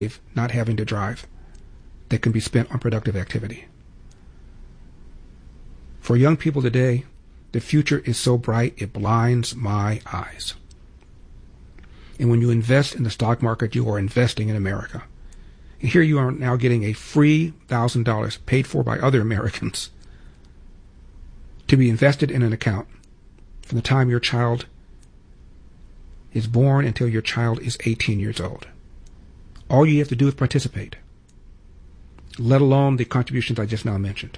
not having to drive that can be spent on productive activity. For young people today, the future is so bright it blinds my eyes. And when you invest in the stock market, you are investing in America. And here you are now getting a free $1,000 paid for by other Americans to be invested in an account from the time your child is born until your child is 18 years old. All you have to do is participate, let alone the contributions I just now mentioned.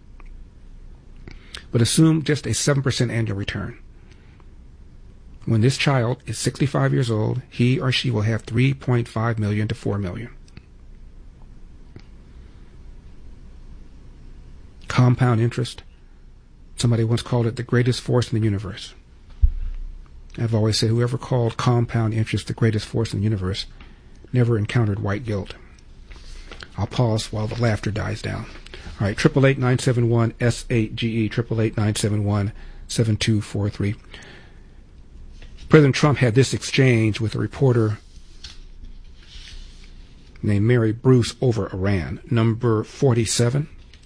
But assume just a 7% annual return. When this child is 65 years old, he or she will have $3.5 million to $4 million. Compound interest. Somebody once called it the greatest force in the universe. I've always said whoever called compound interest the greatest force in the universe never encountered white guilt. I'll pause while the laughter dies down. All right, 888-971-SAGE, 888-971-7243. President Trump had this exchange with a reporter named Mary Bruce over Iran. Number 47.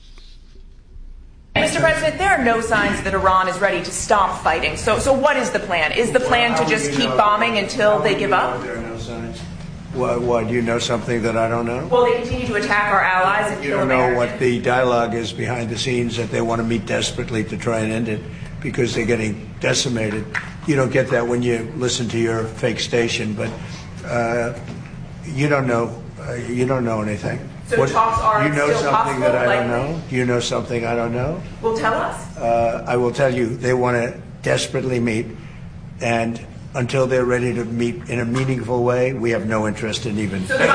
Mr. President, there are no signs that Iran is ready to stop fighting. So what is the plan? Is the plan to just keep bombing until they give up? There are no signs. What, do you know something that I don't know? Will they continue to attack our allies and kill Americans? You don't know what the dialogue is behind the scenes, that they want to meet desperately to try and end it because they're getting decimated. You don't get that when you listen to your fake station, but you don't know. You don't know anything. So talks are you know still something possible, that I don't know? Do you know something I don't know? Well, tell us. I will tell you. They want to desperately meet, and until they're ready to meet in a meaningful way, we have no interest in even. So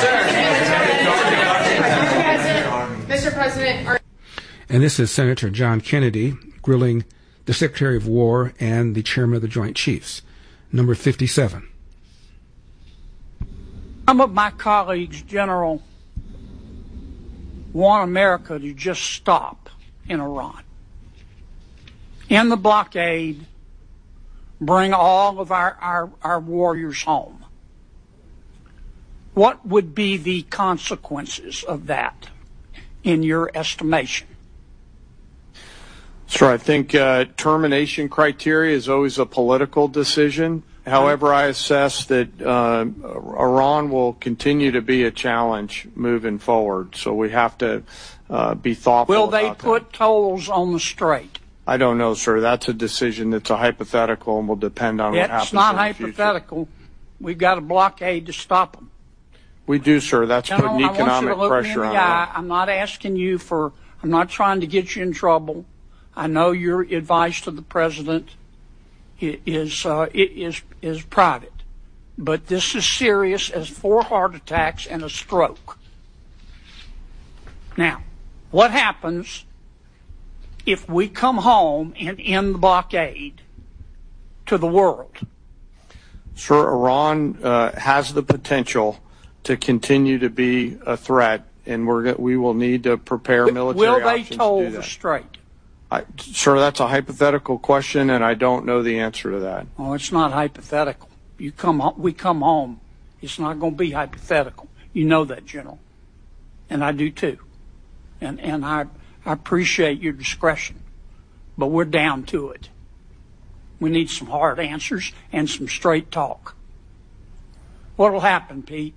Mr. President. And this is Senator John Kennedy grilling the Secretary of War and the Chairman of the Joint Chiefs. Number 57. Some of my colleagues, General, want America to just stop in Iran. End the blockade, bring all of our warriors home. What would be the consequences of that, in your estimation? Sure. I think termination criteria is always a political decision. However, I assess that Iran will continue to be a challenge moving forward, so we have to be thoughtful. Will they about put tolls on the strait? I don't know, sir. That's a decision that's a hypothetical and will depend on what happens. It's not in the hypothetical. future. We've got a blockade to stop them. We do, sir. That's General, putting economic pressure on them. I'm not asking you for. I'm not trying to get you in trouble. I know your advice to the president is private, but this is serious as 4 heart attacks and a stroke. Now, what happens if we come home and end the blockade to the world? Sir, Iran has the potential to continue to be a threat, and we will need to prepare military options. Will they toll the strait? Sir, that's a hypothetical question, and I don't know the answer to that. Oh, it's not hypothetical. We come home. It's not going to be hypothetical. You know that, General, and I do too. And I appreciate your discretion, but we're down to it. We need some hard answers and some straight talk. What'll happen, Pete?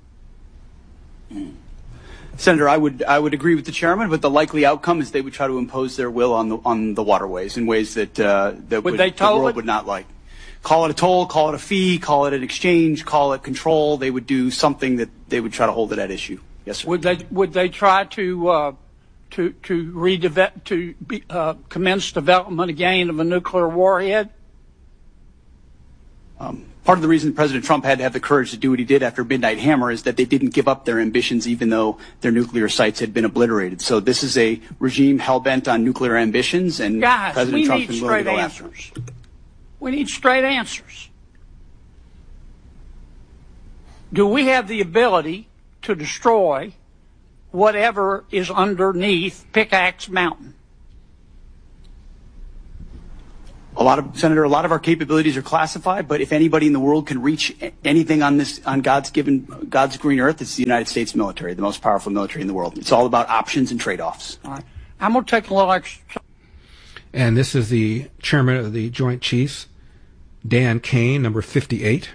Senator, I would agree with the chairman, but the likely outcome is they would try to impose their will on the waterways in ways that the world would not like. Call it a toll, call it a fee, call it an exchange, call it control. They would do something that they would try to hold it at issue. Yes, sir. Would they try to commence development again of a nuclear warhead? Part of the reason President Trump had to have the courage to do what he did after Midnight Hammer is that they didn't give up their ambitions even though their nuclear sites had been obliterated. So this is a regime hell-bent on nuclear ambitions, and guys, President Trump's been willing to go after them. We need straight answers. Do we have the ability to destroy whatever is underneath Pickaxe Mountain? A lot of our capabilities are classified, but if anybody in the world can reach anything on God's green earth, it's the United States military, the most powerful military in the world. It's all about options and trade-offs. All right. I'm going to take a little extra. And this is the chairman of the Joint Chiefs, Dan Kane, number 58.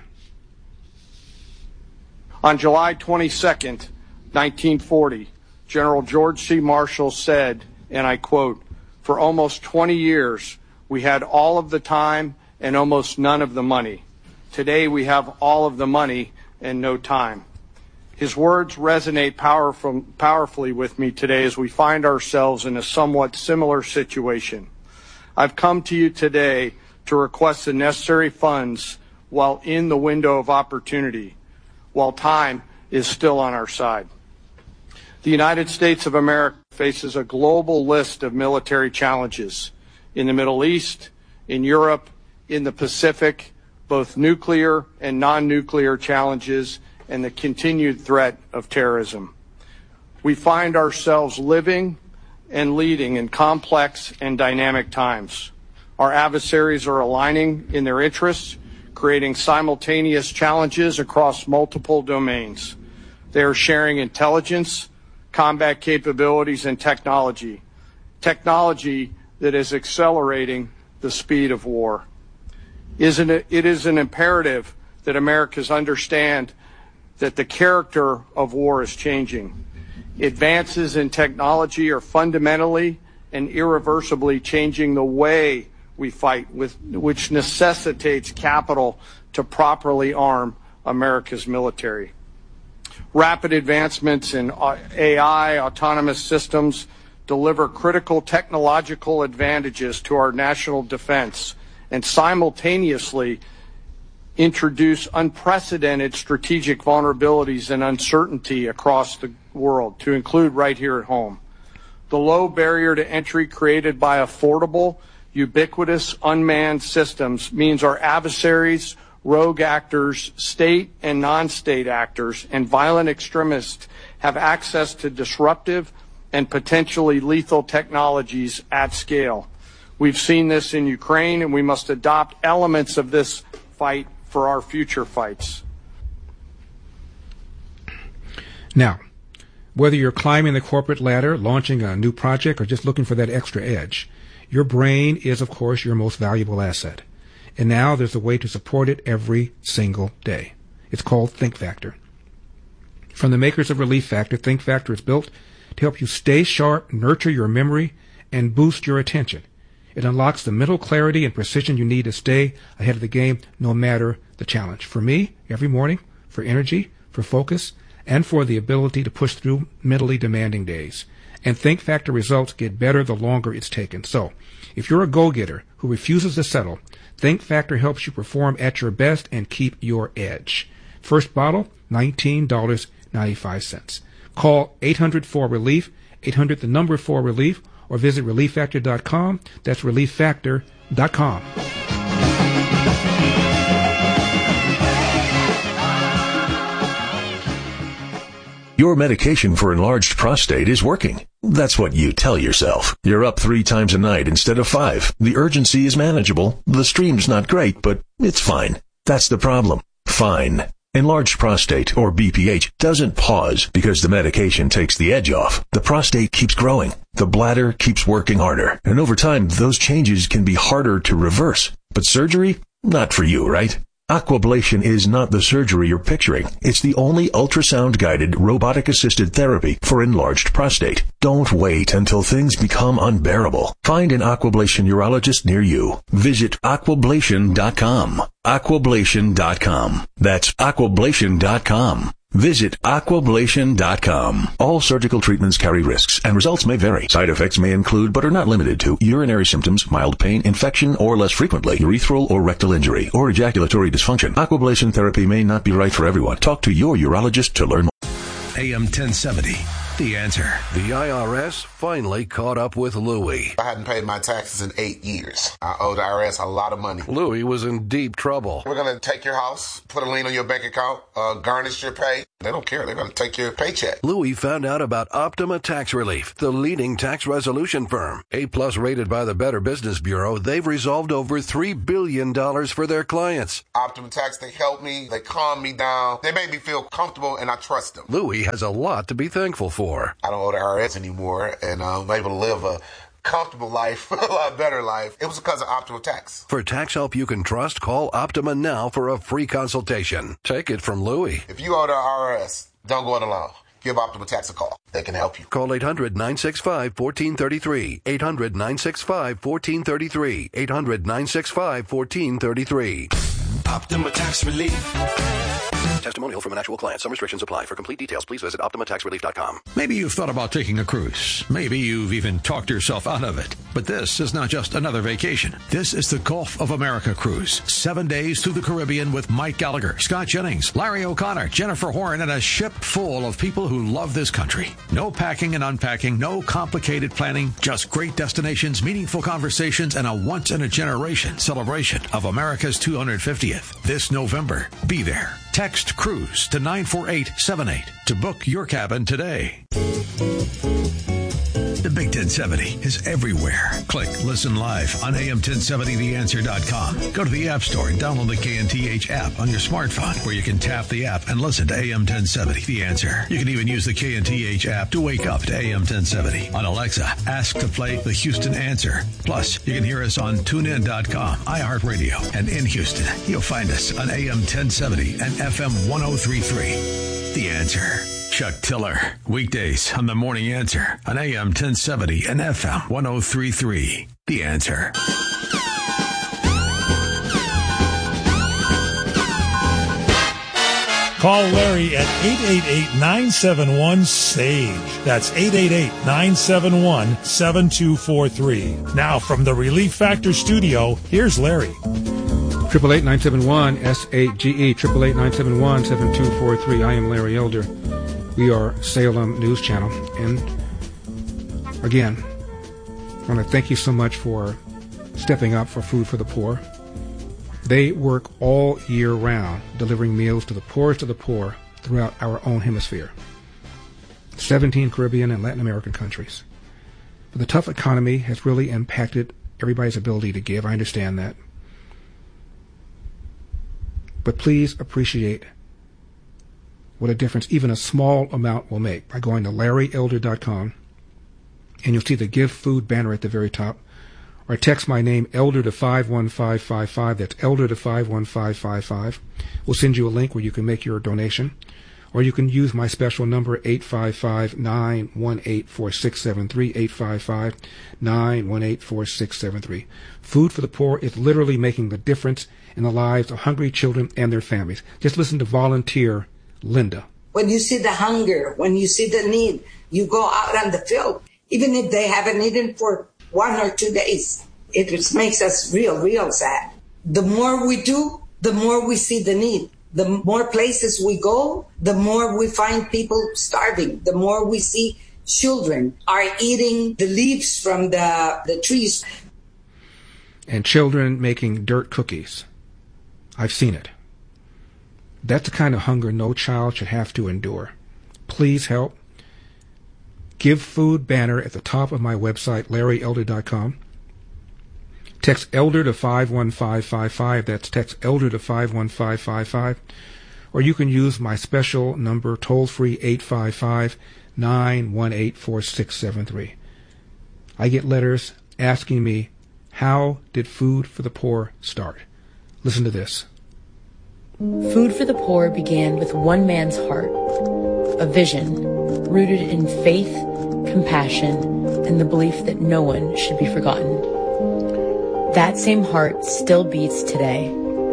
On July 22nd, 1940, General George C. Marshall said, and I quote, "For almost 20 years, we had all of the time and almost none of the money. Today we have all of the money and no time." His words resonate powerfully with me today as we find ourselves in a somewhat similar situation. I've come to you today to request the necessary funds while in the window of opportunity, while time is still on our side. The United States of America faces a global list of military challenges. In the Middle East, in Europe, in the Pacific, both nuclear and non-nuclear challenges, and the continued threat of terrorism. We find ourselves living and leading in complex and dynamic times. Our adversaries are aligning in their interests, creating simultaneous challenges across multiple domains. They are sharing intelligence, combat capabilities, and technology that is accelerating the speed of war. It is an imperative that Americans understand that the character of war is changing. Advances in technology are fundamentally and irreversibly changing the way we fight, which necessitates capital to properly arm America's military. Rapid advancements in AI, autonomous systems, deliver critical technological advantages to our national defense and simultaneously introduce unprecedented strategic vulnerabilities and uncertainty across the world, to include right here at home. The low barrier to entry created by affordable, ubiquitous, unmanned systems means our adversaries, rogue actors, state and non-state actors, and violent extremists have access to disruptive and potentially lethal technologies at scale. We've seen this in Ukraine, and we must adopt elements of this fight for our future fights. Now, whether you're climbing the corporate ladder, launching a new project, or just looking for that extra edge, your brain is, of course, your most valuable asset. And now there's a way to support it every single day. It's called Think Factor. From the makers of Relief Factor, Think Factor is built to help you stay sharp, nurture your memory, and boost your attention. It unlocks the mental clarity and precision you need to stay ahead of the game no matter the challenge. For me, every morning, for energy, for focus, and for the ability to push through mentally demanding days. And Think Factor results get better the longer it's taken. So, if you're a go-getter who refuses to settle, Think Factor helps you perform at your best and keep your edge. First bottle, $19.95. Call 800-4RELIEF, 800-4RELIEF, or visit ReliefFactor.com. That's ReliefFactor.com. Your medication for enlarged prostate is working. That's what you tell yourself. You're up 3 times a night instead of 5. The urgency is manageable. The stream's not great, but it's fine. That's the problem. Fine. Enlarged prostate, or BPH, doesn't pause because the medication takes the edge off. The prostate keeps growing. The bladder keeps working harder. And over time, those changes can be harder to reverse. But surgery? Not for you, right? Aquablation is not the surgery you're picturing. It's the only ultrasound-guided, robotic-assisted therapy for enlarged prostate. Don't wait until things become unbearable. Find an Aquablation urologist near you. Visit Aquablation.com. Aquablation.com. That's Aquablation.com. Visit Aquablation.com. All surgical treatments carry risks, and results may vary. Side effects may include, but are not limited to, urinary symptoms, mild pain, infection, or less frequently, urethral or rectal injury, or ejaculatory dysfunction. Aquablation therapy may not be right for everyone. Talk to your urologist to learn more. AM 1070, The Answer. The IRS finally caught up with Louie. I hadn't paid my taxes in 8 years. I owe the IRS a lot of money. Louie was in deep trouble. We're going to take your house, put a lien on your bank account, garnish your pay. They don't care. They're going to take your paycheck. Louie found out about Optima Tax Relief, the leading tax resolution firm. A-plus rated by the Better Business Bureau, they've resolved over $3 billion for their clients. Optima Tax, they helped me. They calmed me down. They made me feel comfortable, and I trust them. Louie has a lot to be thankful for. I don't owe the IRS anymore, and I'm able to live a comfortable life, a lot better life. It was because of Optima Tax. For tax help you can trust, call Optima now for a free consultation. Take it from Louie. If you owe the IRS, don't go it alone. Give Optima Tax a call. They can help you. Call 800-965-1433. 800-965-1433. 800-965-1433. Optima Tax Relief. Testimonial from an actual client. Some restrictions apply. For complete details, please visit OptimaTaxRelief.com. Maybe you've thought about taking a cruise. Maybe you've even talked yourself out of it. But this is not just another vacation. This is the Gulf of America cruise. 7 days through the Caribbean with Mike Gallagher, Scott Jennings, Larry O'Connor, Jennifer Horn, and a ship full of people who love this country. No packing and unpacking, no complicated planning, just great destinations, meaningful conversations, and a once-in-a-generation celebration of America's 250th. This November, be there. Text CRUISE to 94878 to book your cabin today. The Big 1070 is everywhere. Click Listen Live on AM1070theanswer.com. Go to the App Store and download the KNTH app on your smartphone, where you can tap the app and listen to AM 1070 The Answer. You can even use the KNTH app to wake up to AM 1070. On Alexa, ask to play the Houston Answer. Plus, you can hear us on TuneIn.com, iHeartRadio, and in Houston, you'll find us on AM 1070 and FM 103.3. The Answer. Chuck Tiller. Weekdays on The Morning Answer on AM 1070 and FM 103.3. The Answer. Call Larry at 888-971-SAGE. That's 888-971-7243. Now from the Relief Factor studio, here's Larry. 888-971-SAGE, 888-971-7243. I am Larry Elder. We are Salem News Channel. And again, I want to thank you so much for stepping up for Food for the Poor. They work all year round, delivering meals to the poorest of the poor throughout our own hemisphere. 17 Caribbean and Latin American countries. But the tough economy has really impacted everybody's ability to give. I understand that. But please appreciate what a difference even a small amount will make by going to LarryElder.com, and you'll see the Give Food banner at the very top, or text my name, Elder, to 51555. That's Elder to 51555. We'll send you a link where you can make your donation, or you can use my special number, 855-918-4673, 855-918-4673. Food for the Poor is literally making the difference in the lives of hungry children and their families. Just listen to volunteer Linda. When you see the hunger, when you see the need, you go out on the field, even if they haven't eaten for 1 or 2 days. It just makes us real sad. The more we do, the more we see the need. The more places we go, the more we find people starving. The more we see children are eating the leaves from the trees. And children making dirt cookies. I've seen it. That's the kind of hunger no child should have to endure. Please help. Give Food banner at the top of my website, LarryElder.com. Text Elder to 51555. That's text Elder to 51555. Or you can use my special number, toll-free, 855-918-4673. I get letters asking me, how did Food for the Poor start? Listen to this. Food for the Poor began with one man's heart, a vision rooted in faith, compassion, and the belief that no one should be forgotten. That same heart still beats today.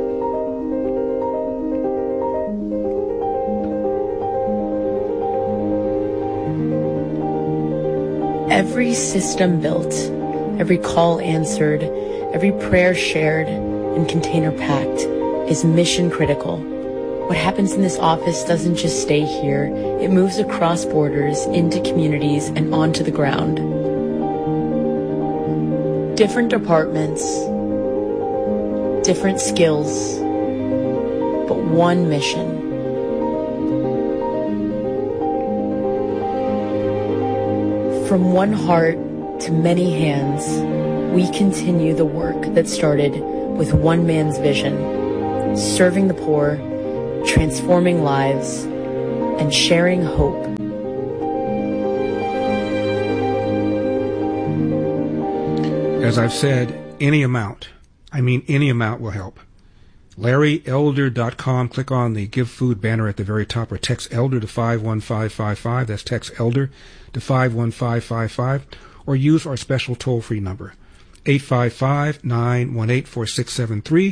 Every system built, every call answered, every prayer shared, and container packed is mission critical What happens in this office doesn't just stay here. It moves across borders, into communities, and onto the ground. Different departments, different skills, but one mission. From one heart to many hands, we continue the work that started with one man's vision, serving the poor, transforming lives, and sharing hope. As I've said, any amount, I mean any amount, will help. LarryElder.com. Click on the Give Food banner at the very top, or text ELDER to 51555. That's text ELDER to 51555. Or use our special toll-free number, 855-918-4673,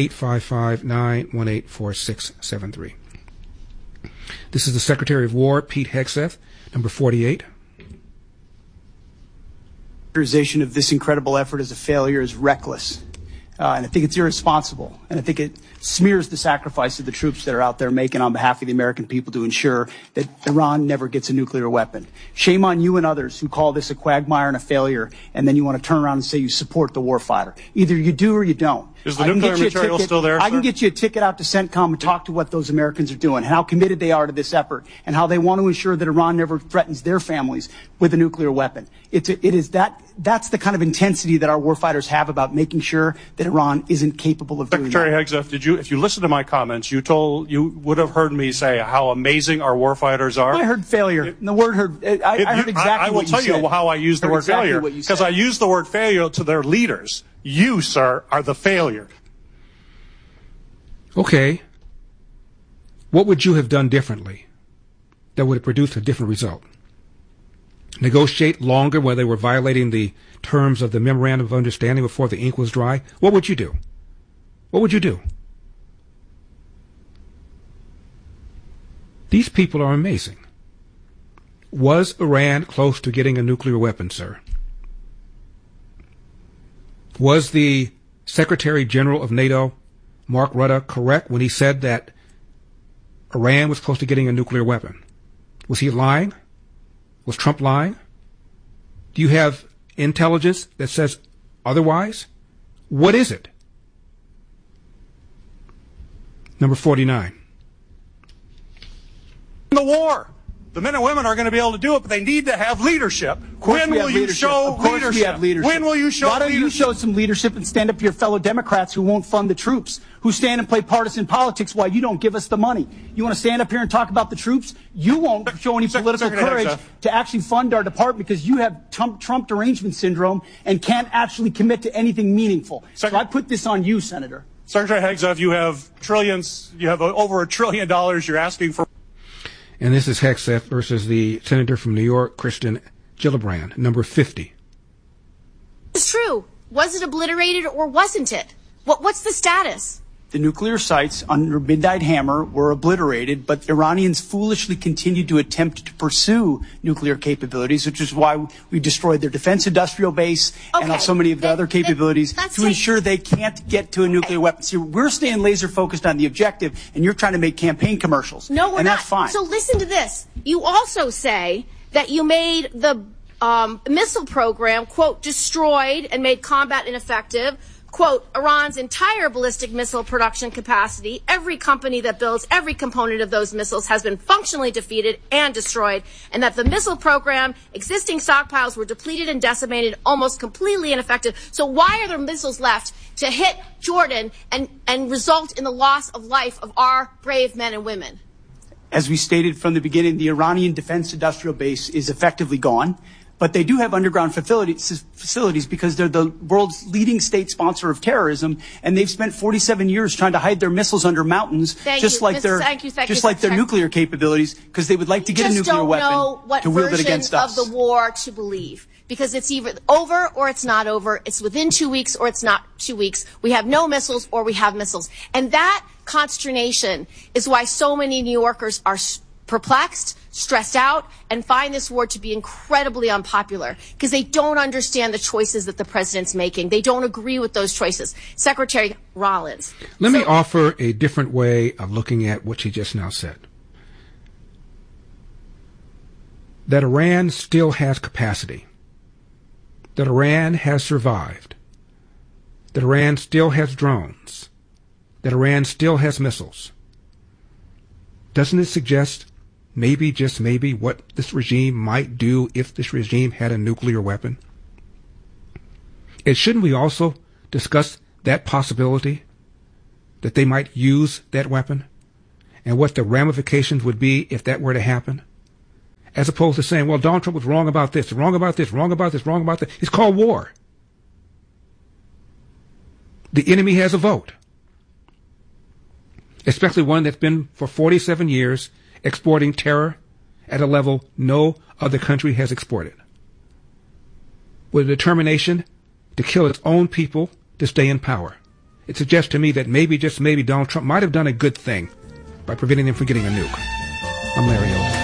855-918-4673. This is the Secretary of War, Pete Hegseth, number 48. Characterization of this incredible effort as a failure is reckless. And I think it's irresponsible. And I think it smears the sacrifice of the troops that are out there making on behalf of the American people to ensure that Iran never gets a nuclear weapon. Shame on you and others who call this a quagmire and a failure, and then you want to turn around and say you support the warfighter. Either you do or you don't. Is the nuclear material still there, I can get you a ticket out to CENTCOM and talk to what those Americans are doing and how committed they are to this effort and how they want to ensure that Iran never threatens their families with a nuclear weapon. That's the kind of intensity that our warfighters have about making sure that Iran isn't capable of doing that. Secretary Hegseth, if you listen to my comments, you would have heard me say how amazing our warfighters are. I heard failure. And the word heard, I heard exactly what you said. I will tell you how I use the word failure, because I use the word failure to their leaders. You, sir, are the failure. Okay. What would you have done differently that would have produced a different result? Negotiate longer where they were violating the terms of the Memorandum of Understanding before the ink was dry? What would you do? What would you do? These people are amazing. Was Iran close to getting a nuclear weapon, sir? Was the Secretary General of NATO, Mark Rutte, correct when he said that Iran was close to getting a nuclear weapon? Was he lying? Was Trump lying? Do you have intelligence that says otherwise? What is it? Number 49. In the war, the men and women are going to be able to do it, but they need to have leadership. When will you show leadership? When will you show leadership? Why don't you show some leadership and stand up to your fellow Democrats who won't fund the troops, who stand and play partisan politics while you don't give us the money? You want to stand up here and talk about the troops? You won't show any political courage to actually fund our department because you have Trump derangement syndrome and can't actually commit to anything meaningful. So I put this on you, Senator. Secretary Hegseth, you have trillions, you have over $1 trillion you're asking for. And this is Hegseth versus the senator from New York, Kristen Gillibrand, number 50. It's true. Was it obliterated or wasn't it? What's the status? The nuclear sites under Midnight Hammer were obliterated, but Iranians foolishly continued to attempt to pursue nuclear capabilities, which is why we destroyed their defense industrial base and so many of the other capabilities to ensure they can't get to a nuclear weapon. See, we're staying laser focused on the objective, and you're trying to make campaign commercials. No, we're and not. That's fine. So listen to this. You also say that you made the missile program, quote, destroyed and made combat ineffective. Quote, Iran's entire ballistic missile production capacity, every company that builds every component of those missiles has been functionally defeated and destroyed, and that the missile program, existing stockpiles were depleted and decimated, almost completely ineffective. So why are there missiles left to hit Jordan and result in the loss of life of our brave men and women? As we stated from the beginning, the Iranian defense industrial base is effectively gone. But they do have underground facilities because they're the world's leading state sponsor of terrorism, and they've spent 47 years trying to hide their missiles under mountains, just like their nuclear capabilities, because they would like to get a nuclear weapon to wield it against us. Just don't know what version of the war to believe, because it's either over or it's not over. It's within 2 weeks or it's not 2 weeks. We have no missiles or we have missiles, and that consternation is why so many New Yorkers are perplexed, stressed out, and find this war to be incredibly unpopular because they don't understand the choices that the president's making. They don't agree with those choices. Secretary Rollins. Let me offer a different way of looking at what she just now said. That Iran still has capacity. That Iran has survived. That Iran still has drones. That Iran still has missiles. Doesn't it suggest maybe, just maybe, what this regime might do if this regime had a nuclear weapon? And shouldn't we also discuss that possibility, that they might use that weapon, and what the ramifications would be if that were to happen? As opposed to saying, well, Donald Trump was wrong about this, wrong about this, wrong about this, wrong about that. It's called war. The enemy has a vote, especially one that's been for 47 years exporting terror at a level no other country has exported, with a determination to kill its own people to stay in power. It suggests to me that maybe, just maybe, Donald Trump might have done a good thing by preventing them from getting a nuke. I'm Larry Elder.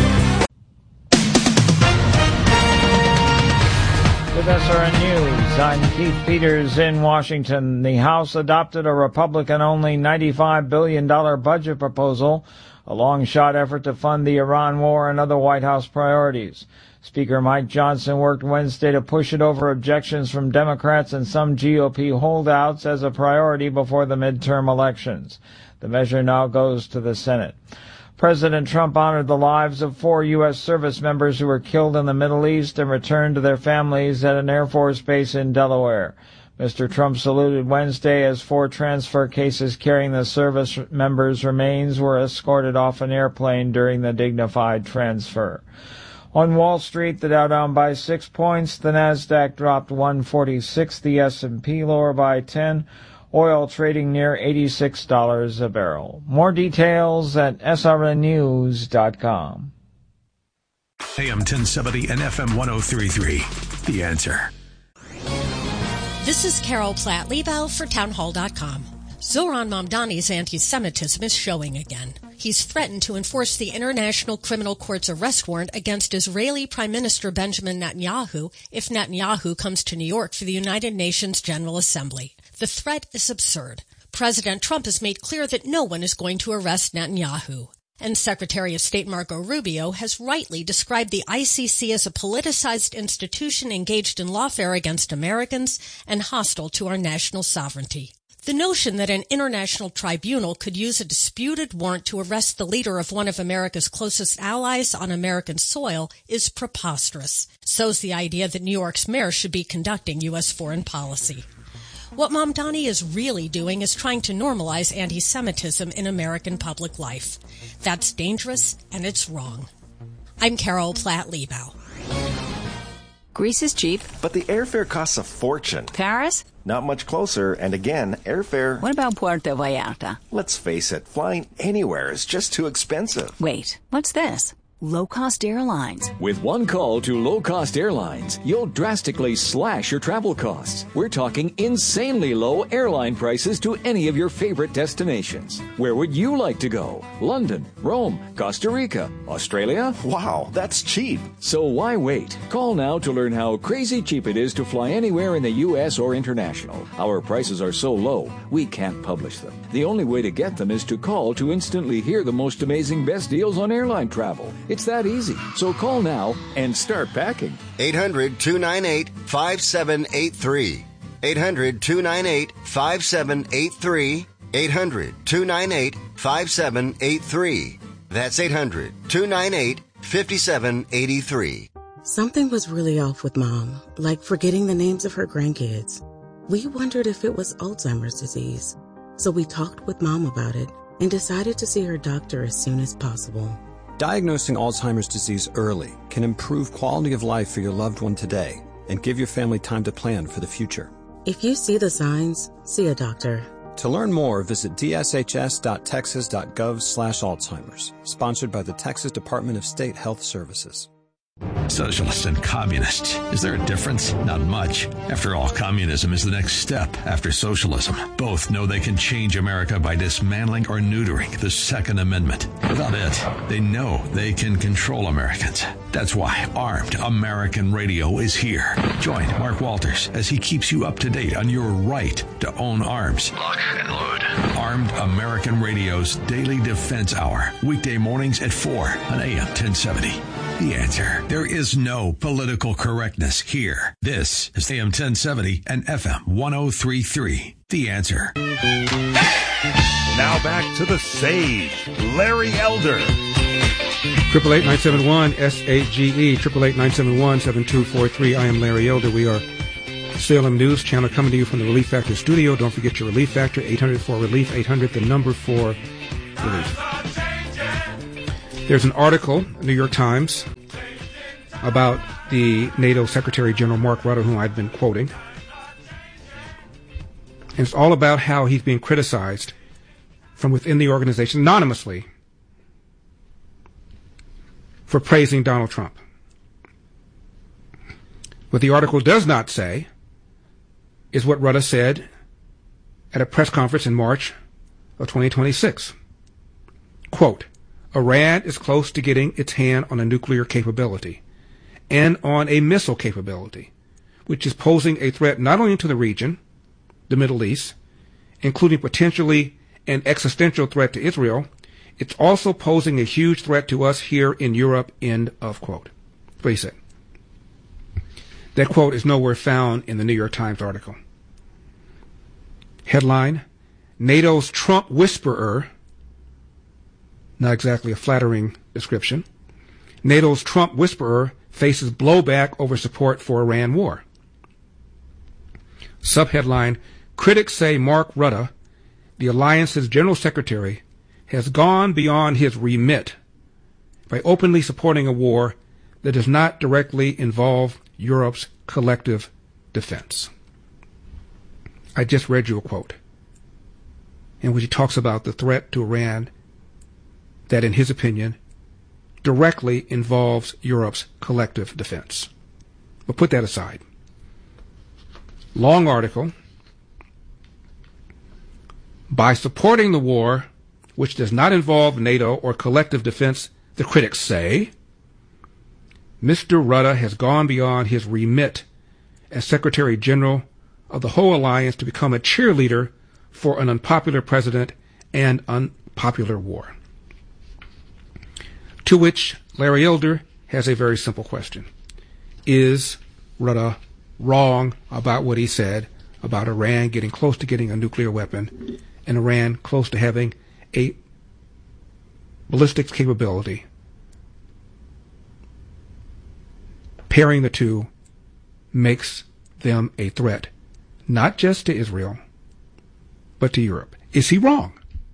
With SRN News, I'm Keith Peters in Washington. The House adopted a Republican-only $95 billion budget proposal, a long-shot effort to fund the Iran war and other White House priorities. Speaker Mike Johnson worked Wednesday to push it over objections from Democrats and some GOP holdouts as a priority before the midterm elections. The measure now goes to the Senate. President Trump honored the lives of 4 U.S. service members who were killed in the Middle East and returned to their families at an Air Force base in Delaware. Mr. Trump saluted Wednesday as 4 transfer cases carrying the service members' remains were escorted off an airplane during the dignified transfer. On Wall Street, the Dow down by 6 points, the Nasdaq dropped 146, the S&P lower by 10. Oil trading near $86 a barrel. More details at srnnews.com. AM 1070 and FM 103.3. The Answer. This is Carol Platt-Liebau for townhall.com. Zohran Mamdani's anti-Semitism is showing again. He's threatened to enforce the International Criminal Court's arrest warrant against Israeli Prime Minister Benjamin Netanyahu if Netanyahu comes to New York for the United Nations General Assembly. The threat is absurd. President Trump has made clear that no one is going to arrest Netanyahu. And Secretary of State Marco Rubio has rightly described the ICC as a politicized institution engaged in lawfare against Americans and hostile to our national sovereignty. The notion that an international tribunal could use a disputed warrant to arrest the leader of one of America's closest allies on American soil is preposterous. So's the idea that New York's mayor should be conducting U.S. foreign policy. What Mamdani is really doing is trying to normalize anti-Semitism in American public life. That's dangerous, and it's wrong. I'm Carol Platt-Liebau. Greece is cheap. But the airfare costs a fortune. Paris? Not much closer, and again, airfare... What about Puerto Vallarta? Let's face it, flying anywhere is just too expensive. Wait, what's this? Low-cost airlines. With one call to low-cost airlines, you'll drastically slash your travel costs. We're talking insanely low airline prices to any of your favorite destinations. Where would you like to go? London, Rome, Costa Rica, Australia? Wow, that's cheap. So why wait? Call now to learn how crazy cheap it is to fly anywhere in the U.S. or international. Our prices are so low, we can't publish them. The only way to get them is to call to instantly hear the most amazing best deals on airline travel. It's that easy. So call now and start packing. 800-298-5783. 800-298-5783. 800-298-5783. That's 800-298-5783. Something was really off with Mom, like forgetting the names of her grandkids. We wondered if it was Alzheimer's disease. So we talked with Mom about it and decided to see her doctor as soon as possible. Diagnosing Alzheimer's disease early can improve quality of life for your loved one today and give your family time to plan for the future. If you see the signs, see a doctor. To learn more, visit dshs.texas.gov/Alzheimer's. Sponsored by the Texas Department of State Health Services. Socialists and communists. Is there a difference? Not much. After all, communism is the next step after socialism. Both know they can change America by dismantling or neutering the Second Amendment. Without it, they know they can control Americans. That's why Armed American Radio is here. Join Mark Walters as he keeps you up to date on your right to own arms. Lock and load. Armed American Radio's Daily Defense Hour. Weekday mornings at 4 on AM 1070. The Answer. There is no political correctness here. This is AM 1070 and FM 1033. The Answer. Now back to the Sage, Larry Elder. 888-971-SAGE, 888-971-7243. I am Larry Elder. We are Salem News Channel coming to you from the Relief Factor studio. Don't forget your Relief Factor, 800-4RELIEF, 800, the number for relief. There's an article in the New York Times about the NATO Secretary General Mark Rutte, whom I've been quoting. And it's all about how he's being criticized from within the organization anonymously for praising Donald Trump. What the article does not say is what Rutte said at a press conference in March of 2026. Quote, Iran is close to getting its hand on a nuclear capability and on a missile capability, which is posing a threat not only to the region, the Middle East, including potentially an existential threat to Israel, it's also posing a huge threat to us here in Europe, end of quote. That's what he said. That quote is nowhere found in the New York Times article. Headline, NATO's Trump whisperer. Not exactly a flattering description. NATO's Trump whisperer faces blowback over support for Iran war. Subheadline, critics say Mark Rutte, the alliance's general secretary, has gone beyond his remit by openly supporting a war that does not directly involve Europe's collective defense. I just read you a quote in which he talks about the threat to Iran that, in his opinion, directly involves Europe's collective defense. But put that aside. Long article. By supporting the war, which does not involve NATO or collective defense, the critics say, Mr. Rutte has gone beyond his remit as Secretary General of the whole alliance to become a cheerleader for an unpopular president and unpopular war. To which Larry Elder has a very simple question. Is Rutte wrong about what he said about Iran getting close to getting a nuclear weapon and Iran close to having a ballistics capability? Pairing the two makes them a threat, not just to Israel, but to Europe. Is he wrong?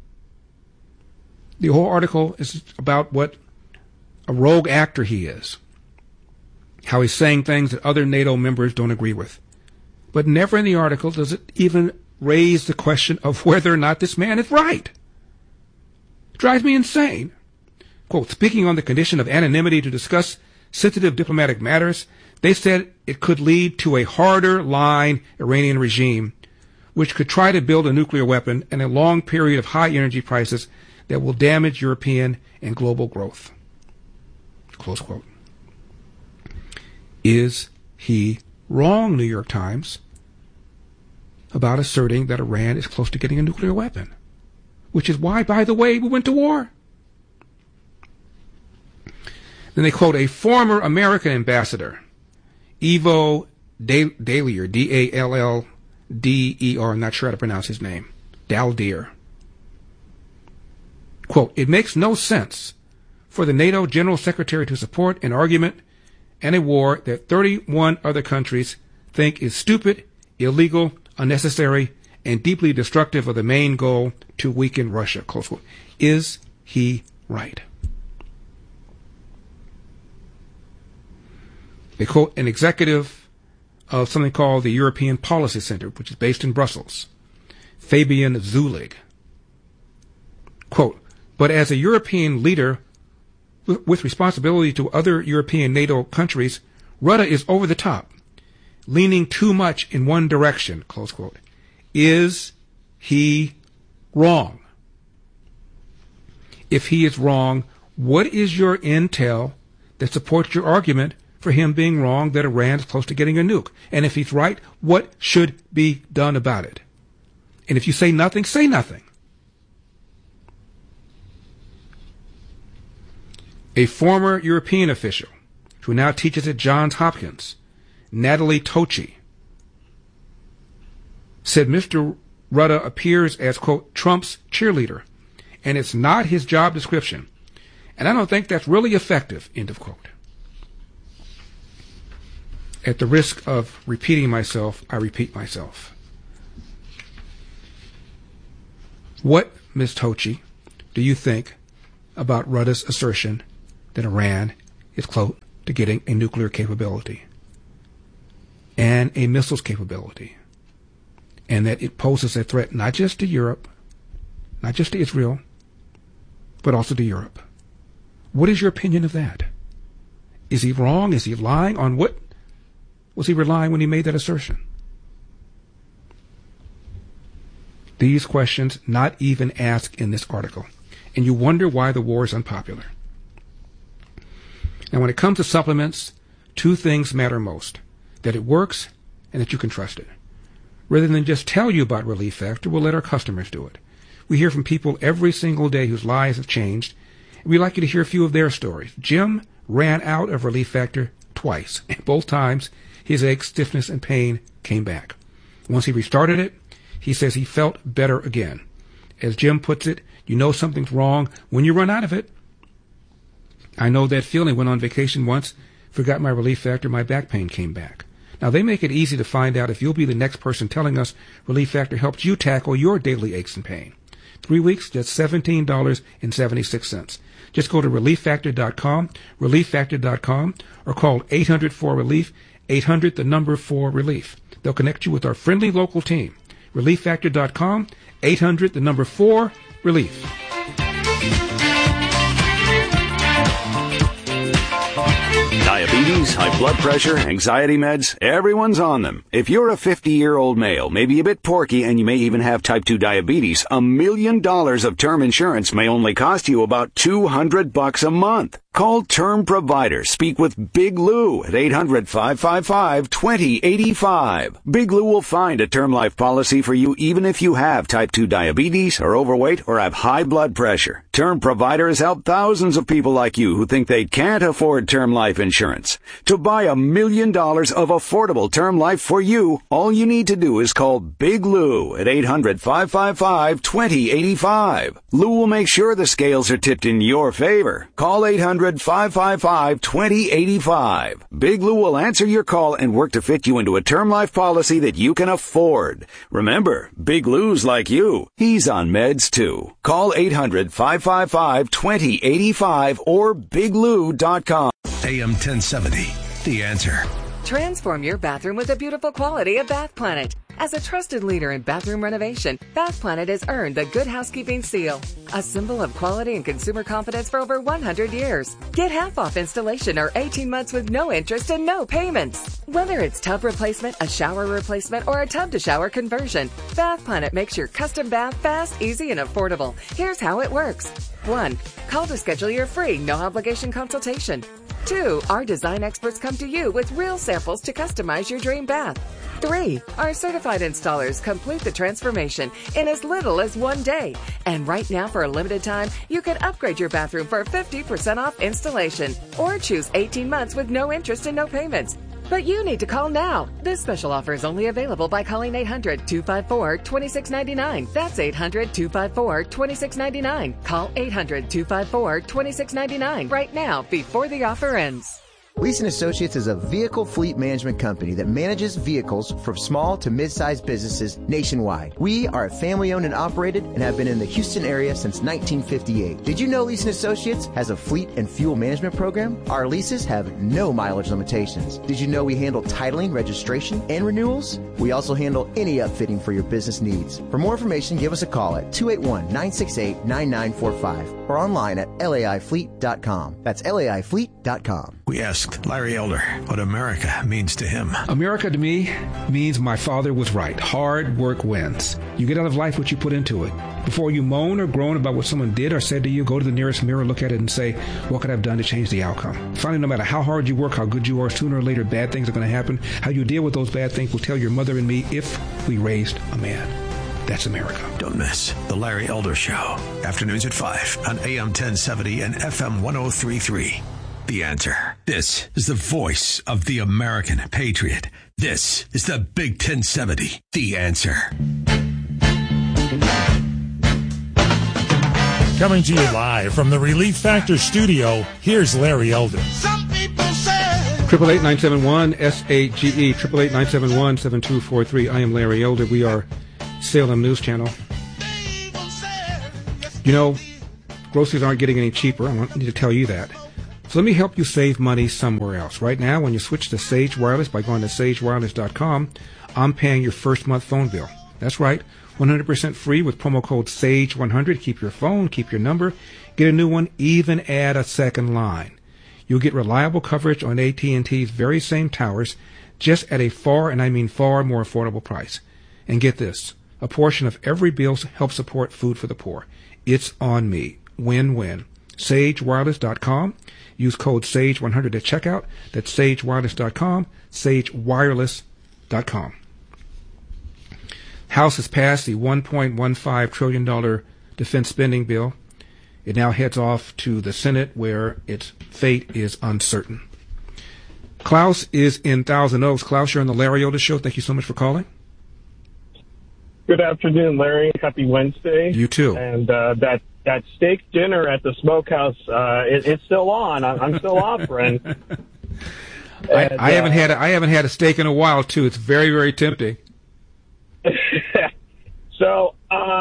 The whole article is about what a rogue actor he is, how he's saying things that other NATO members don't agree with. But never in the article does it even raise the question of whether or not this man is right. It drives me insane. Quote, speaking on the condition of anonymity to discuss sensitive diplomatic matters, they said it could lead to a harder line Iranian regime, which could try to build a nuclear weapon and a long period of high energy prices that will damage European and global growth. Close quote. Is he wrong, New York Times, about asserting that Iran is close to getting a nuclear weapon? Which is why, by the way, we went to war. Then they quote a former American ambassador, Ivo Dallier, D-A-L-L-D-E-R, I'm not sure how to pronounce his name, Daldier. Quote, it makes no sense for the NATO General Secretary to support an argument and a war that 31 other countries think is stupid, illegal, unnecessary, and deeply destructive of the main goal to weaken Russia. Close quote. Is he right? They quote an executive of something called the European Policy Center, which is based in Brussels, Fabian Zulig. Quote, but as a European leader with responsibility to other European NATO countries, Rutte is over the top, leaning too much in one direction, close quote. Is he wrong? If he is wrong, what is your intel that supports your argument for him being wrong that Iran is close to getting a nuke? And if he's right, what should be done about it? And if you say nothing, say nothing. A former European official who now teaches at Johns Hopkins, Natalie Tocci, said Mr. Rutte appears as, quote, Trump's cheerleader, and it's not his job description. And I don't think that's really effective, end of quote. At the risk of repeating myself, I repeat myself. What, Ms. Tocci, do you think about Rutte's assertion that Iran is close to getting a nuclear capability and a missiles capability, and that it poses a threat not just to Europe, not just to Israel, but also to Europe? What is your opinion of that? Is he wrong? Is he lying? On what was he relying when he made that assertion? These questions not even asked in this article, and you wonder why the war is unpopular. Now, when it comes to supplements, two things matter most: that it works and that you can trust it. Rather than just tell you about Relief Factor, we'll let our customers do it. We hear from people every single day whose lives have changed, and we'd like you to hear a few of their stories. Jim ran out of Relief Factor twice, and both times his ache, stiffness, and pain came back. Once he restarted it, he says he felt better again. As Jim puts it, you know something's wrong when you run out of it. I know that feeling. Went on vacation once, forgot my Relief Factor, my back pain came back. Now, they make it easy to find out if you'll be the next person telling us Relief Factor helped you tackle your daily aches and pain. 3 weeks, just $17.76. Just go to ReliefFactor.com, ReliefFactor.com, or call 800-4-RELIEF, 800-4-RELIEF. They'll connect you with our friendly local team. ReliefFactor.com, 800-4-RELIEF. Diabetes, high blood pressure, anxiety meds, everyone's on them. If you're a 50-year-old male, maybe a bit porky, and you may even have type 2 diabetes, $1 million of term insurance may only cost you about $200 a month. Call Term Provider. Speak with Big Lou at 800-555-2085. Big Lou will find a term life policy for you even if you have type 2 diabetes, are overweight, or have high blood pressure. Term Provider has helped thousands of people like you who think they can't afford term life insurance. To buy $1 million of affordable term life for you, all you need to do is call Big Lou at 800-555-2085. Lou will make sure the scales are tipped in your favor. Call 800-555-2085. Big Lou will answer your call and work to fit you into a term life policy that you can afford. Remember, Big Lou's like you. He's on meds too. Call 800-555-2085 or biglou.com. AM 1070, The Answer. Transform your bathroom with the beautiful quality of Bath Planet. As a trusted leader in bathroom renovation, Bath Planet has earned the Good Housekeeping Seal, a symbol of quality and consumer confidence for over 100 years. Get half off installation or 18 months with no interest and no payments. Whether it's tub replacement, a shower replacement, or a tub-to-shower conversion, Bath Planet makes your custom bath fast, easy, and affordable. Here's how it works. 1. Call to schedule your free, no-obligation consultation. 2. Our design experts come to you with real samples to customize your dream bath. 3. Our certified installers complete the transformation in as little as 1 day. And right now, for a limited time, you can upgrade your bathroom for 50% off installation or choose 18 months with no interest and no payments. But you need to call now. This special offer is only available by calling 800-254-2699. That's 800-254-2699. Call 800-254-2699 right now before the offer ends. Leeson Associates is a vehicle fleet management company that manages vehicles for small to mid-sized businesses nationwide. We are family-owned and operated and have been in the Houston area since 1958. Did you know Leeson Associates has a fleet and fuel management program? Our leases have no mileage limitations. Did you know we handle titling, registration, and renewals? We also handle any upfitting for your business needs. For more information, give us a call at 281-968-9945 or online at laifleet.com. That's laifleet.com. We asked Larry Elder what America means to him. America to me means my father was right. Hard work wins. You get out of life what you put into it. Before you moan or groan about what someone did or said to you, go to the nearest mirror, look at it, and say, what could I have done to change the outcome? Finally, no matter how hard you work, how good you are, sooner or later, bad things are going to happen. How you deal with those bad things will tell your mother and me if we raised a man. That's America. Don't miss The Larry Elder Show. Afternoons at 5 on AM 1070 and FM 103.3. The Answer. This is the voice of the American patriot. This is the Big 1070. The Answer. Coming to you live from the Relief Factor studio, here's Larry Elder. 888-971-SAGE, 888-971-7243. I am Larry Elder. We are Salem News Channel. You know, groceries aren't getting any cheaper. I need to tell you that. So let me help you save money somewhere else. Right now, when you switch to Sage Wireless by going to sagewireless.com, I'm paying your first month phone bill. That's right, 100% free with promo code SAGE100. Keep your phone, keep your number, get a new one, even add a second line. You'll get reliable coverage on AT&T's very same towers, just at a far, and I mean far, more affordable price. And get this, a portion of every bill helps support food for the poor. It's on me. Win-win. SageWireless.com. Use code SAGE100 at checkout. That's SageWireless.com, SageWireless.com. House has passed the $1.15 trillion defense spending bill. It now heads off to the Senate, where its fate is uncertain. Klaus is in Thousand Oaks. Klaus, you're on the Larry Elder Show. Thank you so much for calling. Good afternoon, Larry. Happy Wednesday. You too. And that steak dinner at the smokehouse, it's still on. I'm still offering. I haven't had a steak in a while too. It's very, very tempting. So,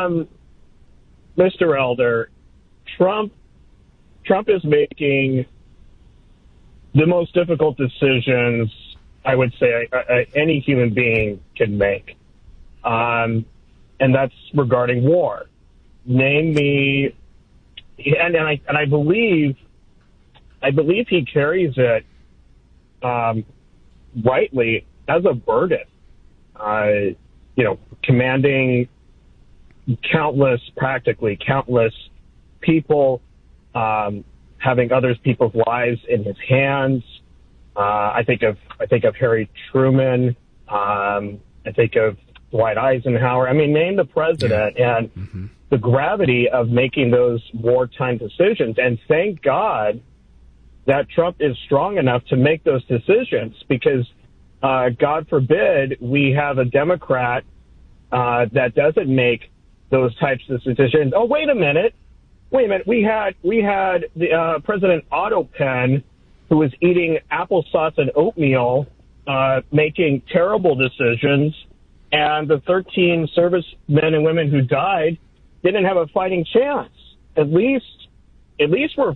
Mr. Elder, Trump is making the most difficult decisions I would say any human being can make, and that's regarding war. Name me, and I believe he carries it rightly as a burden. Commanding practically countless people, having other people's lives in his hands. I think of Harry Truman. I think of Dwight Eisenhower. I mean, name the president, and the gravity of making those wartime decisions. And thank God that Trump is strong enough to make those decisions, because God forbid we have a Democrat that doesn't make those types of decisions. Oh, wait a minute. We had the President Otto Penn, who was eating applesauce and oatmeal, making terrible decisions, and the 13 servicemen and women who died didn't have a fighting chance. At least we're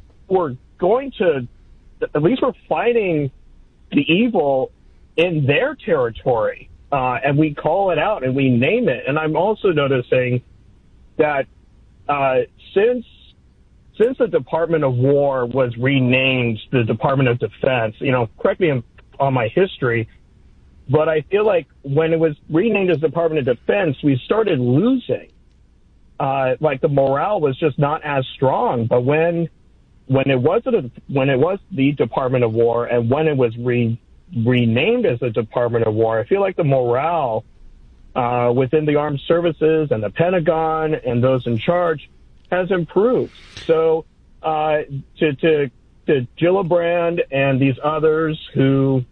fighting the evil in their territory, and we call it out and we name it. And I'm also noticing that since the Department of War was renamed the Department of Defense, correct me on my history, but I feel like when it was renamed as Department of Defense, we started losing. Like the morale was just not as strong. But when it was the Department of War, and when it was renamed as the Department of War, I feel like the morale within the armed services and the Pentagon and those in charge has improved. So to Gillibrand and these others who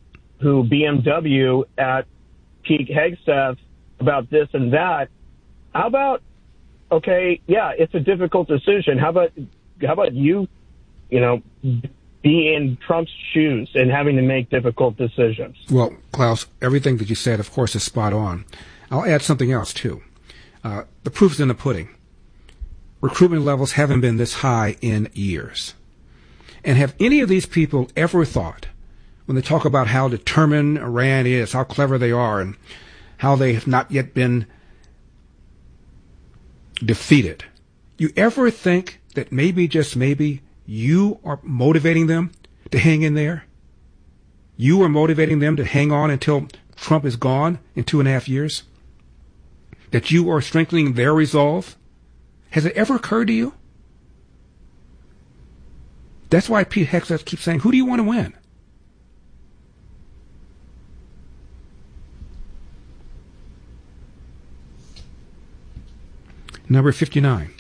BMW at Pete Hegseth about this and that, how about, okay, yeah, it's a difficult decision. How about you be in Trump's shoes and having to make difficult decisions. Well, Klaus, everything that you said, of course, is spot on. I'll add something else, too. The proof's in the pudding. Recruitment levels haven't been this high in years. And have any of these people ever thought, when they talk about how determined Iran is, how clever they are, and how they have not yet been defeated, you ever think that maybe, just maybe, you are motivating them to hang in there? You are motivating them to hang on until Trump is gone in 2.5 years? That you are strengthening their resolve? Has it ever occurred to you? That's why Pete Hegseth keeps saying, who do you want to win? Number 59.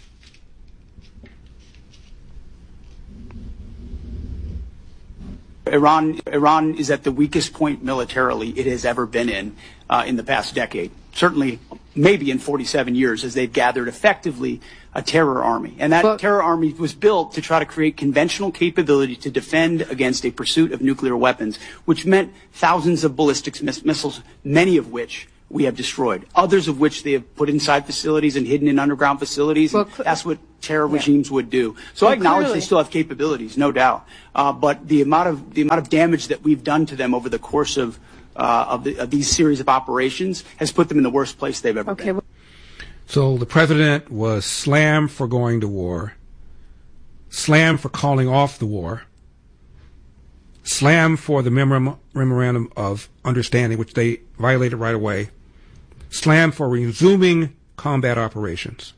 Iran is at the weakest point militarily it has ever been in the past decade. Certainly, maybe in 47 years, as they've gathered effectively a terror army. And that terror army was built to try to create conventional capability to defend against a pursuit of nuclear weapons, which meant thousands of ballistic missiles, many of which we have destroyed, others of which they have put inside facilities and hidden in underground facilities. That's what terror regimes would do. So I acknowledge they still have capabilities, no doubt. But the amount of damage that we've done to them over the course of these series of operations has put them in the worst place they've ever been. So the president was slammed for going to war, slammed for calling off the war, slammed for the memorandum of understanding, which they violated right away, slammed for resuming combat operations.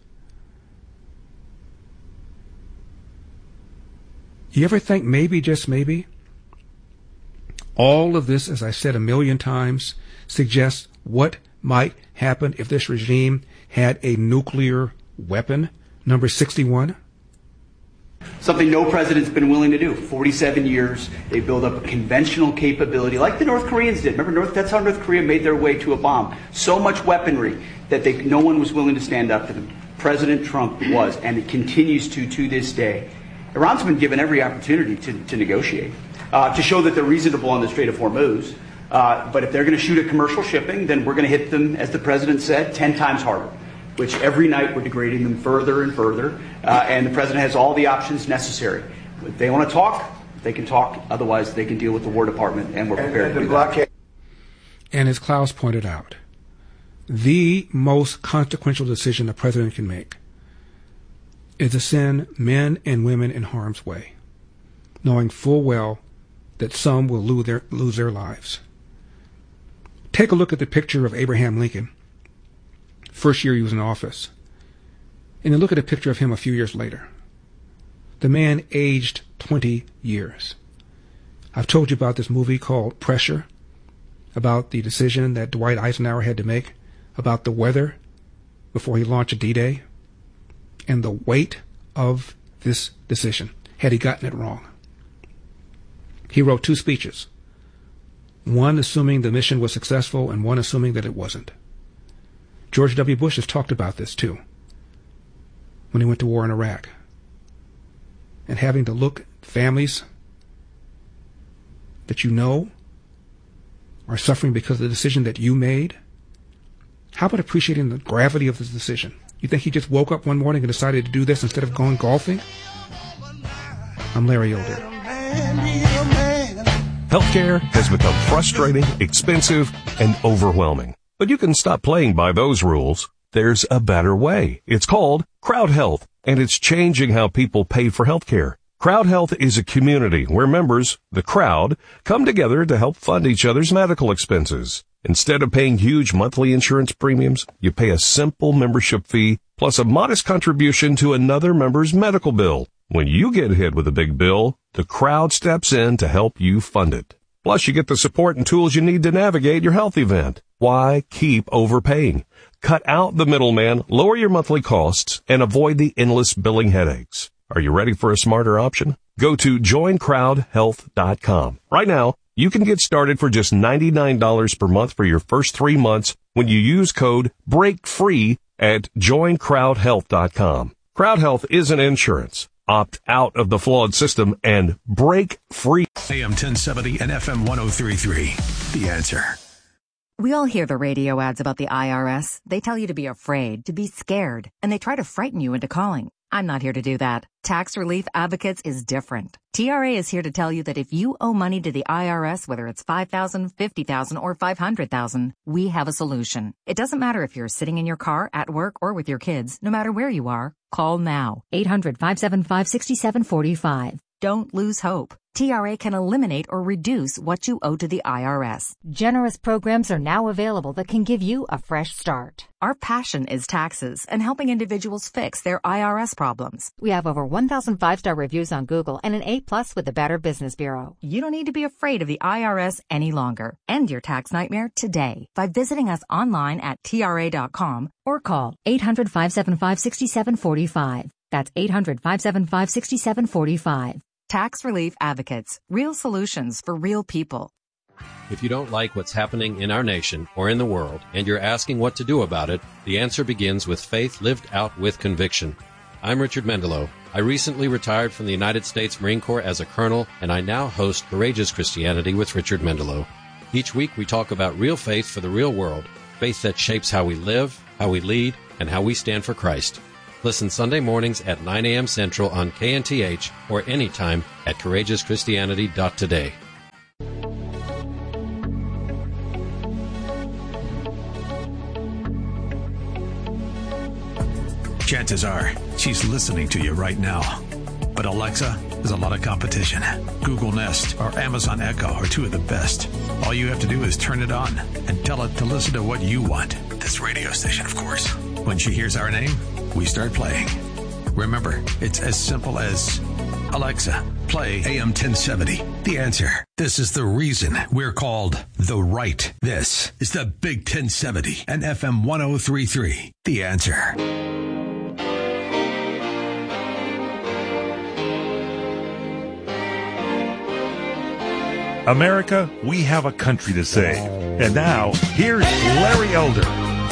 You ever think maybe, just maybe, all of this, as I said 1,000,000 times, suggests what might happen if this regime had a nuclear weapon? Number 61. Something no president's been willing to do. 47 years, they build up a conventional capability like the North Koreans did. Remember, that's how North Korea made their way to a bomb. So much weaponry that no one was willing to stand up to them. President Trump was, and it continues to this day. Iran's been given every opportunity to negotiate, to show that they're reasonable on the Strait of Hormuz. But if they're going to shoot at commercial shipping, then we're going to hit them, as the president said, 10 times harder, which every night we're degrading them further and further. And the president has all the options necessary. If they want to talk, they can talk. Otherwise, they can deal with the War Department, and we're prepared to do that. And as Klaus pointed out, the most consequential decision a president can make is to send men and women in harm's way, knowing full well that some will lose their lives. Take a look at the picture of Abraham Lincoln, first year he was in office, and then look at a picture of him a few years later. The man aged 20 years. I've told you about this movie called Pressure, about the decision that Dwight Eisenhower had to make about the weather before he launched D-Day, and the weight of this decision had he gotten it wrong. He wrote 2 speeches, one assuming the mission was successful and one assuming that it wasn't. George W. Bush has talked about this too, when he went to war in Iraq. And having to look at families that you know are suffering because of the decision that you made. How about appreciating the gravity of this decision? You think he just woke up one morning and decided to do this instead of going golfing? I'm Larry Elder. Healthcare has become frustrating, expensive, and overwhelming. But you can stop playing by those rules. There's a better way. It's called Crowd Health, and it's changing how people pay for healthcare. Crowd Health is a community where members, the crowd, come together to help fund each other's medical expenses. Instead of paying huge monthly insurance premiums, you pay a simple membership fee plus a modest contribution to another member's medical bill. When you get hit with a big bill, the crowd steps in to help you fund it. Plus, you get the support and tools you need to navigate your health event. Why keep overpaying? Cut out the middleman, lower your monthly costs, and avoid the endless billing headaches. Are you ready for a smarter option? Go to joincrowdhealth.com. Right now, you can get started for just $99 per month for your first 3 months when you use code BREAKFREE at joincrowdhealth.com. Crowd Health isn't insurance. opt out of the flawed system and break free. AM 1070 and FM 1033. The Answer. We all hear the radio ads about the IRS. They tell you to be afraid, to be scared, and they try to frighten you into calling. I'm not here to do that. Tax Relief Advocates is different. TRA is here to tell you that if you owe money to the IRS, whether it's $5,000, $50,000, or $500,000, we have a solution. It doesn't matter if you're sitting in your car, at work, or with your kids. No matter where you are, call now. 800-575-6745. Don't lose hope. TRA can eliminate or reduce what you owe to the IRS. Generous programs are now available that can give you a fresh start. Our passion is taxes and helping individuals fix their IRS problems. We have over 1,000 5-star reviews on Google and an A+ with the Better Business Bureau. You don't need to be afraid of the IRS any longer. End your tax nightmare today by visiting us online at TRA.com or call 800-575-6745. That's 800-575-6745. Tax Relief Advocates. Real solutions for real people. If you don't like what's happening in our nation or in the world, and you're asking what to do about it, the answer begins with faith lived out with conviction. I'm Richard Mendelow. I recently retired from the United States Marine Corps as a colonel, and I now host Courageous Christianity with Richard Mendelow. Each week we talk about real faith for the real world, faith that shapes how we live, how we lead, and how we stand for Christ. Listen Sunday mornings at 9 a.m. Central on KNTH or anytime at CourageousChristianity.today. Chances are she's listening to you right now. But Alexa, there's a lot of competition. Google Nest or Amazon Echo are two of the best. All you have to do is turn it on and tell it to listen to what you want. This radio station, of course. When she hears our name, we start playing. Remember, it's as simple as, Alexa, play AM 1070. The Answer. This is the reason we're called The Right. This is the Big 1070 and FM 1033. The Answer. America, we have a country to save. And now, here's Larry Elder.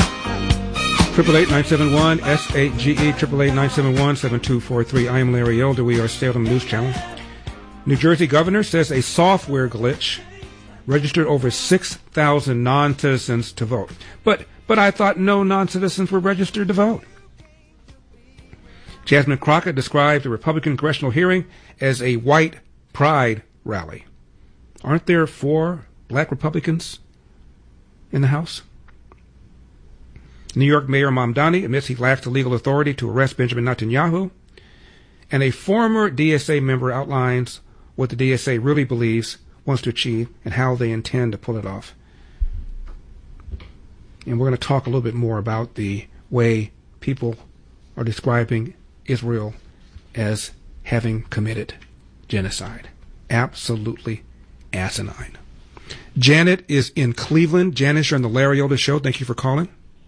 888-971-SAGE, 888-971-7243. I am Larry Elder. We are Salem News Channel. New Jersey governor says a software glitch registered over 6,000 non-citizens to vote. But I thought no non-citizens were registered to vote. Jasmine Crockett described the Republican congressional hearing as a white pride rally. Aren't there 4 black Republicans in the House? New York Mayor Mamdani admits he lacks the legal authority to arrest Benjamin Netanyahu. And a former DSA member outlines what the DSA really believes, wants to achieve, and how they intend to pull it off. And we're going to talk a little bit more about the way people are describing Israel as having committed genocide. Absolutely asinine. Janet is in Cleveland. Janet, you're on the Larry Elder Show. Thank you for calling.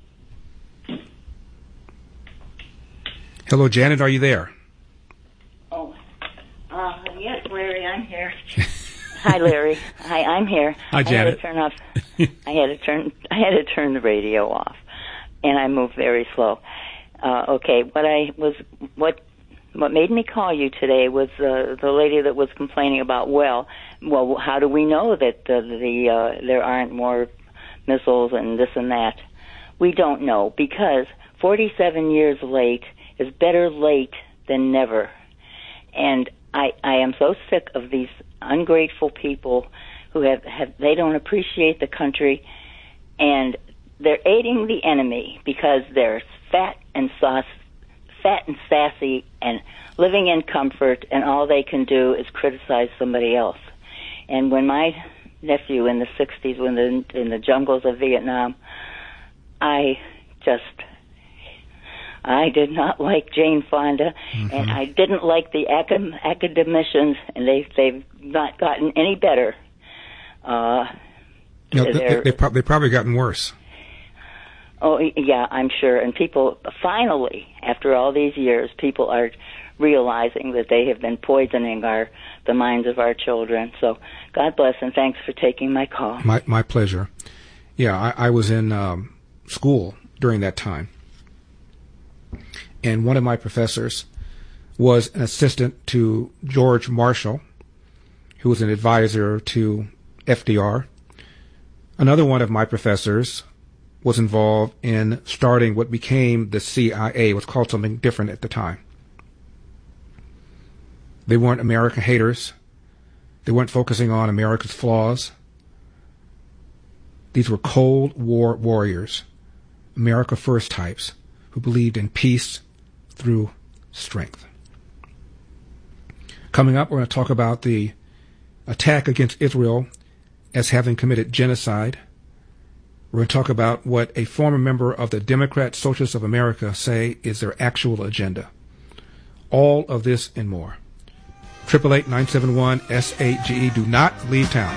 Hello, Janet. Are you there? Oh, yes, Larry. I'm here. Hi, Larry. Hi, I'm here. Hi, Janet. I had to turn the radio off, and I moved very slow. Okay. What made me call you today was the lady that was complaining about. Well, how do we know that there aren't more missiles and this and that? We don't know, because 47 years late is better late than never. And I am so sick of these ungrateful people who they don't appreciate the country, and they're aiding the enemy because they're fat and sassy and living in comfort, and all they can do is criticize somebody else. And when my nephew in the 60s, in the jungles of Vietnam, I did not like Jane Fonda, and I didn't like the academicians, and they've not gotten any better. They've probably gotten worse. Oh, yeah, I'm sure. And people, finally, after all these years, people are realizing that they have been poisoning the minds of our children. So God bless, and thanks for taking my call. My pleasure. Yeah, I was in school during that time. And one of my professors was an assistant to George Marshall, who was an advisor to FDR. Another one of my professors was involved in starting what became the CIA. It was called something different at the time. They weren't America haters. They weren't focusing on America's flaws. These were Cold War warriors, America First types, who believed in peace through strength. Coming up, we're going to talk about the attack against Israel as having committed genocide. We're going to talk about what a former member of the Democrat Socialists of America say is their actual agenda. All of this and more. 888-971-SAGE. Do not leave town.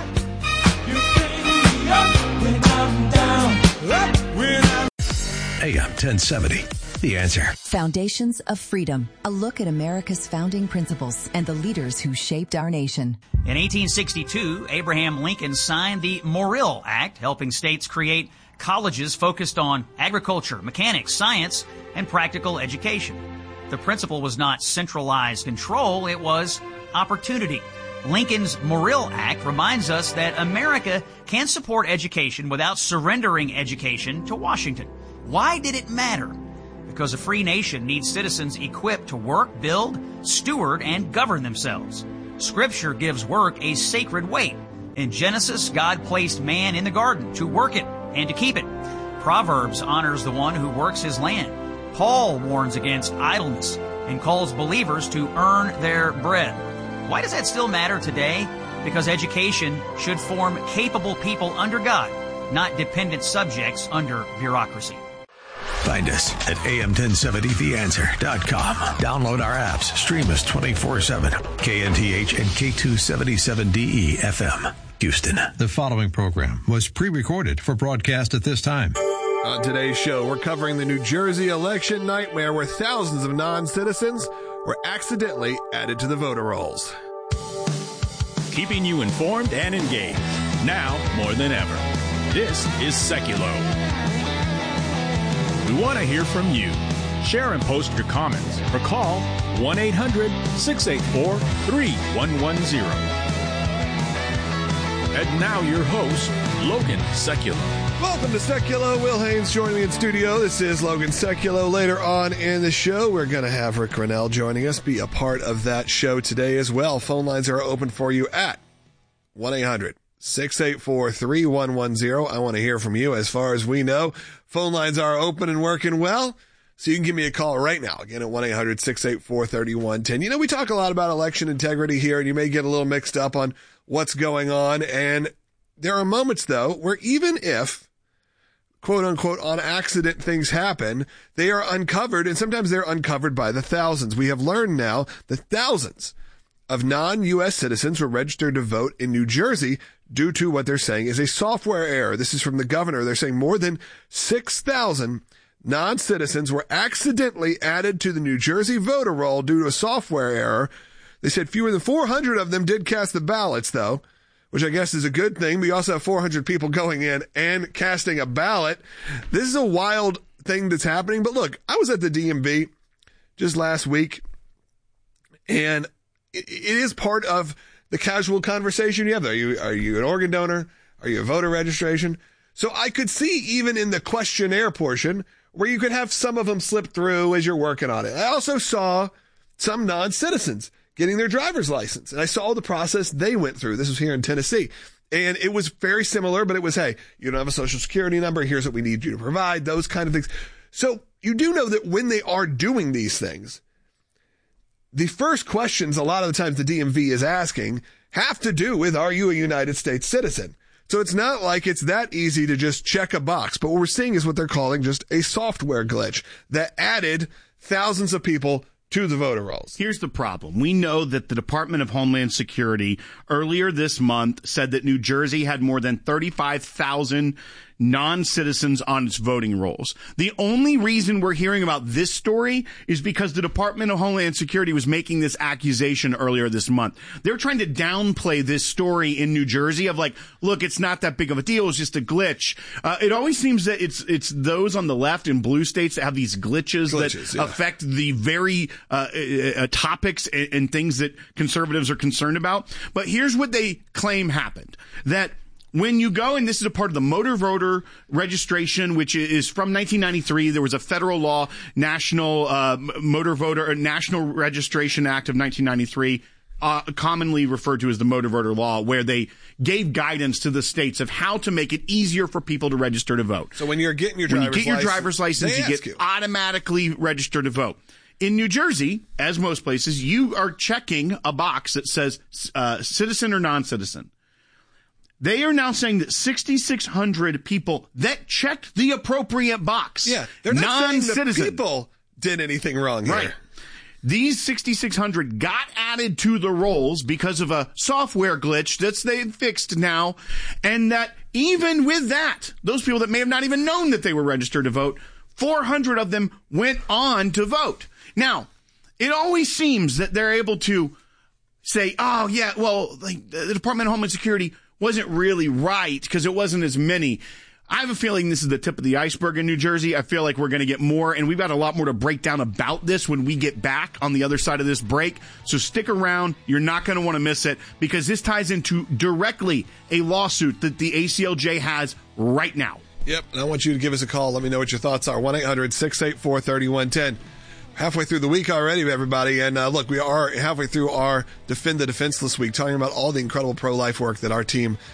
AM 1070. The Answer. Foundations of Freedom. A look at America's founding principles and the leaders who shaped our nation. In 1862, Abraham Lincoln signed the Morrill Act, helping states create colleges focused on agriculture, mechanics, science, and practical education. The principle was not centralized control, it was opportunity. Lincoln's Morrill Act reminds us that America can support education without surrendering education to Washington. Why did it matter? Because a free nation needs citizens equipped to work, build, steward, and govern themselves. Scripture gives work a sacred weight. In Genesis, God placed man in the garden to work it and to keep it. Proverbs honors the one who works his land. Paul warns against idleness and calls believers to earn their bread. Why does that still matter today? Because education should form capable people under God, not dependent subjects under bureaucracy. Find us at am1070theanswer.com. Download our apps. Stream us 24/7. KNTH and K277DE FM. Houston. The following program was pre-recorded for broadcast at this time. On today's show, we're covering the New Jersey election nightmare where thousands of non-citizens were accidentally added to the voter rolls. Keeping you informed and engaged. Now more than ever. This is Seculo. We want to hear from you. Share and post your comments or call 1-800-684-3110. And now your host, Logan Seculo. Welcome to Seculo. Will Haynes joining me in studio. This is Logan Seculo. Later on in the show, we're going to have Rick Grinnell joining us, be a part of that show today as well. Phone lines are open for you at 1-800-684-3110. I want to hear from you. As far as we know, phone lines are open and working well. So you can give me a call right now, again at 1-800-684-3110. You know, we talk a lot about election integrity here, and you may get a little mixed up on what's going on. And there are moments, though, where even if, quote-unquote, on accident things happen, they are uncovered, and sometimes they're uncovered by the thousands. We have learned now that thousands of non-U.S. citizens were registered to vote in New Jersey due to what they're saying is a software error. This is from the governor. They're saying more than 6,000 non-citizens were accidentally added to the New Jersey voter roll due to a software error. They said fewer than 400 of them did cast the ballots, though, which I guess is a good thing. We also have 400 people going in and casting a ballot. This is a wild thing that's happening. But look, I was at the DMV just last week, and it is part of the casual conversation you have. Are you an organ donor? Are you a voter registration? So I could see even in the questionnaire portion where you could have some of them slip through as you're working on it. I also saw some non-citizens getting their driver's license, and I saw the process they went through. This was here in Tennessee, and it was very similar, but it was, hey, you don't have a social security number. Here's what we need you to provide, those kind of things. So you do know that when they are doing these things, the first questions a lot of the times the DMV is asking have to do with, are you a United States citizen? So it's not like it's that easy to just check a box. But what we're seeing is what they're calling just a software glitch that added thousands of people to the voter rolls. Here's the problem. We know that the Department of Homeland Security earlier this month said that New Jersey had more than 35,000 non-citizens on its voting rolls. The only reason we're hearing about this story is because the Department of Homeland Security was making this accusation earlier this month. They're trying to downplay this story in New Jersey of like, look, it's not that big of a deal. It's just a glitch. It always seems that it's those on the left in blue states that have these glitches that affect the very topics and things that conservatives are concerned about. But here's what they claim happened. That when you go, and this is a part of the motor voter registration, which is from 1993, there was a federal law, National Motor Voter or National Registration Act of 1993, commonly referred to as the motor voter law, where they gave guidance to the states of how to make it easier for people to register to vote. So when you're getting your driver's license, you get automatically registered to vote. In New Jersey, as most places, you are checking a box that says citizen or non-citizen. They are now saying that 6,600 people that checked the appropriate box. Yeah, they're not saying the people did anything wrong here. Right. These 6,600 got added to the rolls because of a software glitch that's they fixed now, and that even with that, those people that may have not even known that they were registered to vote, 400 of them went on to vote. Now, it always seems that they're able to say, oh, yeah, well, like, the Department of Homeland Security wasn't really right because it wasn't as many. I have a feeling this is the tip of the iceberg in New Jersey. I feel like we're going to get more, and we've got a lot more to break down about this when we get back on the other side of this break. So stick around. You're not going to want to miss it because this ties into directly a lawsuit that the ACLJ has right now. Yep, and I want you to give us a call. Let me know what your thoughts are. 1-800-684-3110. Halfway through the week already, everybody. And look, we are halfway through our Defend the Defenseless week, talking about all the incredible pro-life work that our team